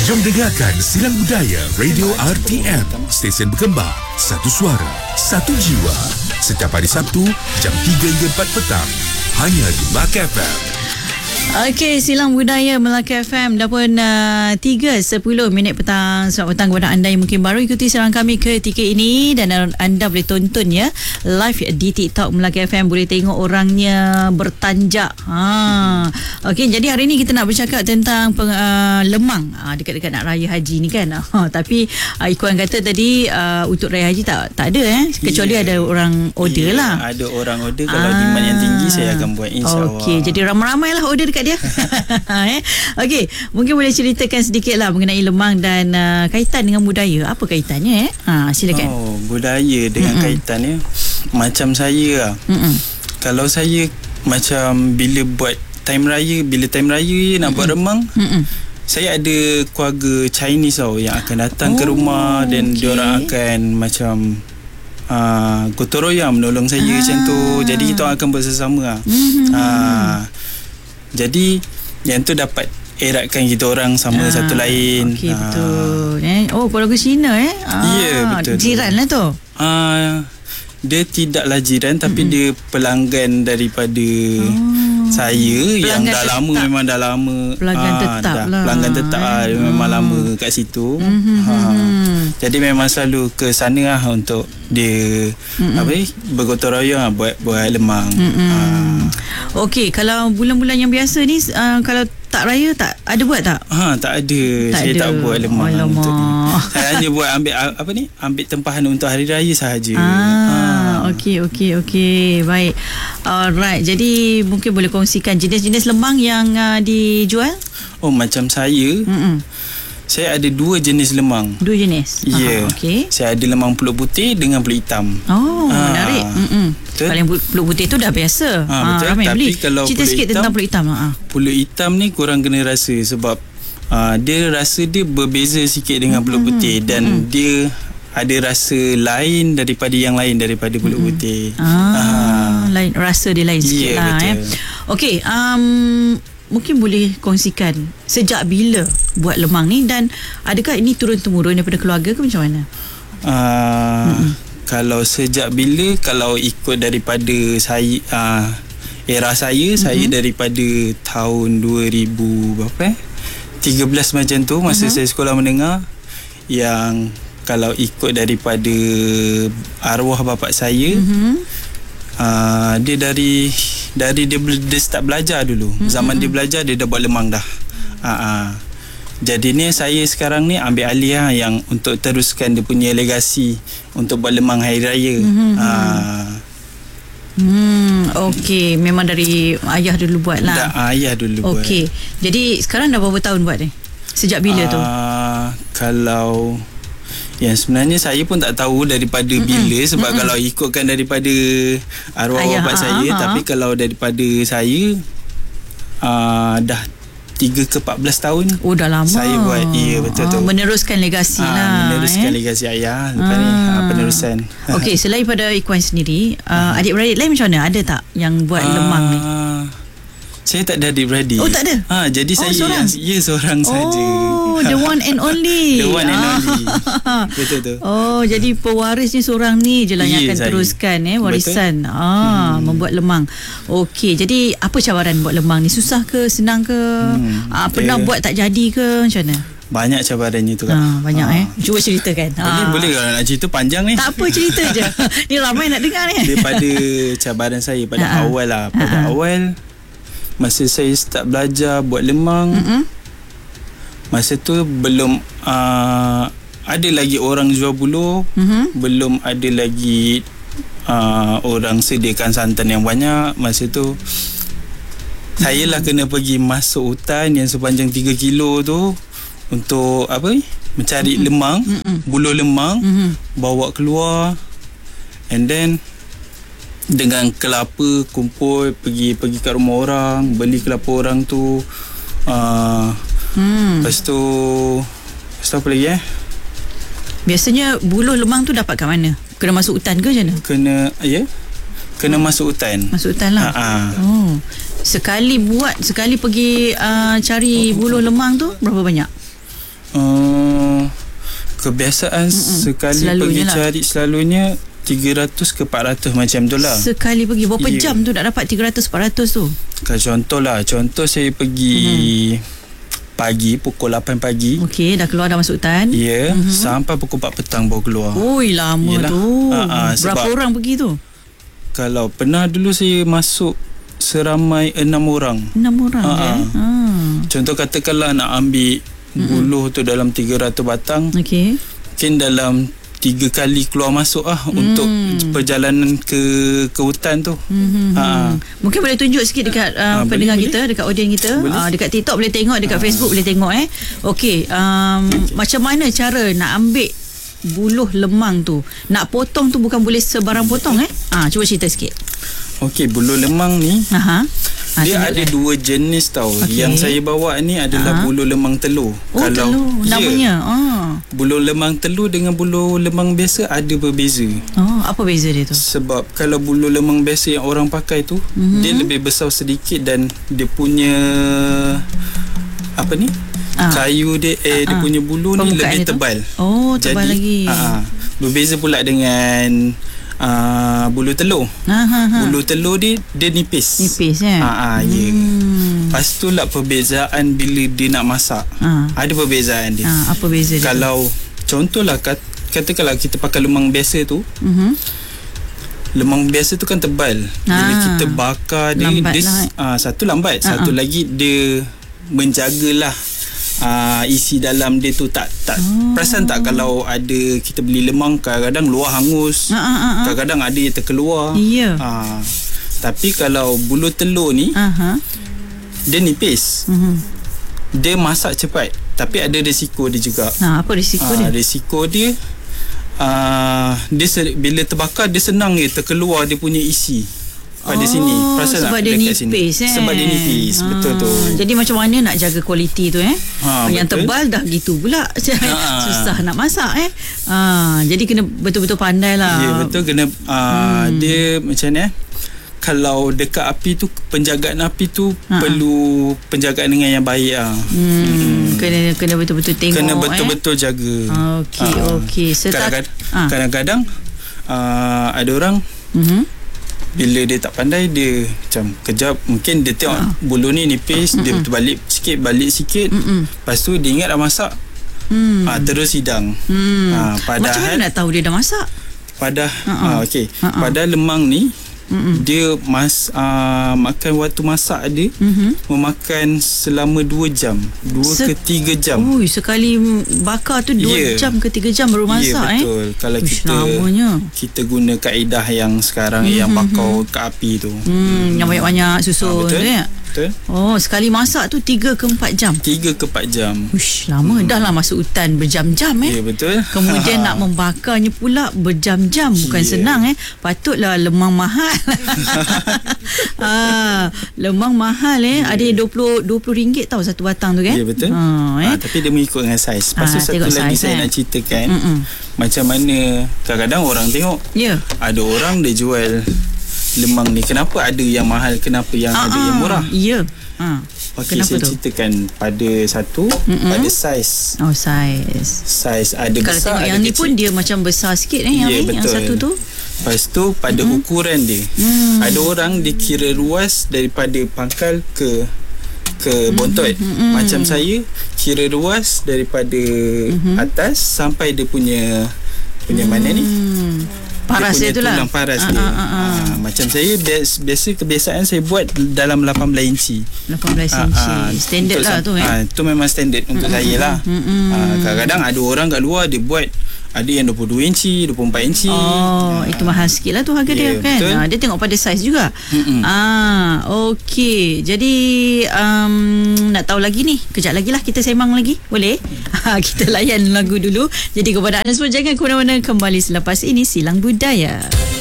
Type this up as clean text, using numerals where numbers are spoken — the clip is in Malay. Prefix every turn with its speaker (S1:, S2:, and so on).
S1: Jom dengarkan Silang Budaya Radio RTM, stesen berkembang, satu suara, satu jiwa. Setiap hari Sabtu, jam 3 hingga 4 petang. Hanya di Melaka FM.
S2: Okey, Silang Budaya Melaka FM. Dah pun 3.10 petang. Selamat petang kepada anda yang mungkin baru ikuti siaran kami ketika ini. Dan anda boleh tonton ya live di TikTok Melaka FM. Boleh tengok orangnya bertanjak. Okey, jadi hari ini kita nak bercakap tentang lemang dekat-dekat nak raya haji ni kan. Tapi Ikuan kata tadi untuk raya haji tak ada kecuali ada orang order lah.
S3: Ada orang order. Kalau demand yang tinggi saya akan buat, insya-Allah.
S2: Okey, jadi ramai-ramai lah order dekat dia. Okey, mungkin boleh ceritakan sedikit lah mengenai lemang dan kaitan dengan budaya. Apa kaitannya? Silakan.
S3: Budaya dengan kaitannya macam saya lah. Kalau saya macam bila time raya nak buat lemang, saya ada keluarga Chinese yang akan datang ke rumah dan diorang akan macam gotong royong menolong saya macam tu. Jadi kita akan bersama. Jadi yang tu dapat eratkan kita orang sama satu lain.
S2: Okey, betul. Keluarga Cina
S3: Ya, betul.
S2: Jiran lah tu.
S3: Dia tidaklah jiran tapi dia pelanggan daripada saya pelanggan yang dah lama, memang dah lama.
S2: Pelanggan tetap lah.
S3: Pelanggan tetap memang lama kat situ. Jadi memang selalu ke sana untuk dia bergotong royong buat lemang.
S2: Okey, kalau bulan-bulan yang biasa ni kalau tak raya tak ada buat tak?
S3: Tak ada. Saya tak buat lemang untuk ni. Saya hanya buat ambil tempahan untuk hari raya sahaja.
S2: Okey. Baik. Alright. Jadi mungkin boleh kongsikan jenis-jenis lemang yang dijual?
S3: Macam saya. Saya ada 2 jenis lemang.
S2: 2 jenis?
S3: Ya.
S2: Okey.
S3: Saya ada lemang pulut putih dengan pulut hitam.
S2: Menarik. Kalau yang pulut putih tu dah biasa.
S3: Betul.
S2: Ramai
S3: tapi
S2: beli.
S3: Kalau
S2: cerita sikit tentang pulut hitam.
S3: Pulut hitam ni korang kena rasa sebab dia rasa dia berbeza sikit dengan pulut putih dan dia ada rasa lain daripada yang lain daripada pulut putih.
S2: Lain, rasa dia lain sikit lah. Okey, mungkin boleh kongsikan sejak bila buat lemang ni dan adakah ini turun-temurun daripada keluarga ke macam mana?
S3: Kalau sejak bila, kalau ikut daripada saya, era saya daripada tahun 2000 berapa 13 macam tu, masa saya sekolah menengah. Yang kalau ikut daripada arwah bapa saya, dia dari dia start belajar dulu. Zaman dia belajar dia dah buat lemang dah. Jadi ni saya sekarang ni ambil alih yang untuk teruskan dia punya legasi untuk buat lemang hari raya.
S2: Okey, memang dari ayah dulu buat lah.
S3: Ayah dulu buat.
S2: Okey. Jadi sekarang dah berapa tahun buat ni? Sejak bila tu?
S3: Kalau yang sebenarnya saya pun tak tahu daripada bila sebab kalau ikutkan daripada arwah bapa saya, tapi kalau daripada saya dah 3 ke 14 tahun.
S2: Dah lama
S3: saya buat. Ya, betul tu.
S2: Meneruskan legasi lah.
S3: Meneruskan legasi ayah. Lepas ni penerusan.
S2: Okey, selain pada Ikuan sendiri, adik-beradik lain macam mana? Ada tak yang buat lemang ni?
S3: Saya tak ada adik-beradik.
S2: Tak ada?
S3: Jadi saya
S2: seorang?
S3: Seorang saja.
S2: The one and only.
S3: The one and only. Betul tu.
S2: Jadi pewaris ni seorang ni je lah yang akan teruskan warisan. Membuat lemang. Okey, jadi apa cabaran buat lemang ni? Susah ke? Senang ke? Pernah buat tak jadi ke? Macam mana?
S3: Banyak cabarannya tu kan.
S2: Banyak Cuba ceritakan.
S3: Boleh kalau nak cerita panjang ni.
S2: Tak apa, cerita je. Ni ramai nak dengar ni.
S3: Daripada cabaran saya pada awal lah. Pada awal masa saya start belajar buat lemang, masa tu belum ada lagi orang jual buluh, belum ada lagi orang sediakan santan yang banyak. Masa tu saya lah kena pergi masuk hutan yang sepanjang 3 kilo tu untuk mencari lemang, buluh lemang, bawa keluar, and then dengan kelapa kumpul pergi kat rumah orang, beli kelapa orang tu. Lepas tu apa lagi
S2: Biasanya buluh lemang tu dapat kat mana? Kena masuk hutan ke macam mana?
S3: Kena masuk hutan.
S2: Masuk hutan lah. Sekali pergi cari buluh lemang tu berapa banyak?
S3: Kebiasaan sekali pergi cari selalunya 300 ke 400 macam tu lah.
S2: Sekali pergi berapa jam tu nak dapat 300-400 tu?
S3: Contoh saya pergi pagi, pukul 8 pagi.
S2: Okey, dah keluar dah masuk hutan.
S3: Sampai pukul 4 petang baru keluar.
S2: Oi, lama tu. Berapa orang pergi tu?
S3: Kalau pernah dulu saya masuk seramai 6 orang.
S2: 6 orang
S3: Contoh katakanlah nak ambil buluh tu dalam 300 batang.
S2: Okey.
S3: Mungkin dalam 3 kali keluar masuk untuk perjalanan ke hutan tu.
S2: Mungkin boleh tunjuk sikit dekat pendengar kita, dekat audiens kita. Dekat TikTok boleh tengok, dekat Facebook boleh tengok Okey, macam mana cara nak ambil buluh lemang tu? Nak potong tu bukan boleh sebarang potong cuba cerita sikit.
S3: Okey, buluh lemang ni dia ada 2 jenis tau. Yang saya bawa ni adalah buluh lemang telur.
S2: Kalau telur namanya.
S3: Buluh lemang telur dengan buluh lemang biasa ada berbeza.
S2: Apa beza dia tu?
S3: Sebab kalau buluh lemang biasa yang orang pakai tu, dia lebih besar sedikit dan dia punya kayu dia dia punya buluh ni lebih tebal.
S2: Tebal lagi.
S3: Berbeza pula dengan buluh telur. Buluh telur dia nipis. Lepas tu lah perbezaan bila dia nak masak. Ada perbezaan dia.
S2: Apa beza dia?
S3: Kalau contohlah katakanlah kita pakai lemang biasa tu. Lemang biasa tu kan tebal. Bila kita bakar dia satu lambat, satu lagi dia menjagalah isi dalam dia tu tak perasan tak kalau ada kita beli lemang kadang-kadang luar hangus, kadang-kadang ada yang terkeluar. Tapi kalau buluh telur ni dia nipis, dia masak cepat, tapi ada risiko dia juga.
S2: Apa risiko dia?
S3: Risiko dia bila terbakar dia senang terkeluar dia punya isi pada sini. Perasan
S2: sebab
S3: tak?
S2: Dia nipis
S3: Sebab dia nipis. Betul tu.
S2: Jadi macam mana nak jaga kualiti tu yang
S3: betul.
S2: tebal dah gitu pula. Susah nak masak jadi kena betul-betul pandai lah.
S3: Ya betul, kena dia macam ni kalau dekat api tu, penjagaan api tu perlu penjagaan dengan yang baik
S2: Kena betul-betul tengok,
S3: kena betul-betul jaga.
S2: Okey.
S3: Kadang-kadang ada orang bila dia tak pandai, dia macam kejap mungkin dia tengok buluh ni nipis, dia balik sikit, lepas tu dia ingat dah masak, terus hidang. Padahal
S2: macam mana nak tahu dia dah masak?
S3: Padahal lemang ni dia makan waktu masak dia memakan selama 2 jam, 2 ke 3 jam.
S2: Sekali bakar tu 2 jam ke 3 jam baru masak.
S3: Betul. Kalau kita guna kaedah yang sekarang yang bakar ke api tu,
S2: yang banyak-banyak susun tu
S3: Betul.
S2: Sekali masak tu 3 ke 4 jam.
S3: 3 ke 4 jam.
S2: Lama dah lah masuk hutan berjam-jam
S3: Ya betul.
S2: Kemudian nak membakarnya pula berjam-jam. Bukan senang Patutlah lemang mahal. Lemang mahal Ada RM20 tau satu batang tu kan.
S3: Ya betul. Tapi dia mengikut dengan saiz. Lepas tu satu lagi saya nak ceritakan macam mana kadang-kadang orang tengok ada orang dia jual lemang ni, kenapa ada yang mahal, kenapa yang ada yang murah. Okey, saya ceritakan pada pada saiz. Saiz ada
S2: kalau
S3: besar,
S2: tengok
S3: ada
S2: yang
S3: kecil.
S2: ni pun dia macam besar sikit yang satu tu.
S3: Lepas tu pada ukuran dia, ada orang dia kira ruas daripada pangkal ke bontot. Macam saya kira ruas daripada atas sampai dia punya mana ni,
S2: paras dia tu lah,
S3: tulang paras dia. Macam saya biasa kebiasaan saya buat dalam 18 inci.
S2: 18 inci standard lah tu
S3: tu memang standard untuk saya lah. Kadang-kadang ada orang kat luar dia buat ada yang 22 inci, 24 inci.
S2: Itu mahal sikit lah tu harga dia kan. Dia tengok pada saiz juga. Okey. Jadi nak tahu lagi ni, kejap lagi lah kita sembang lagi. Boleh? Kita layan lagu dulu. Jadi kepada anda semua, jangan ke mana-mana, kembali selepas ini Silang Budaya.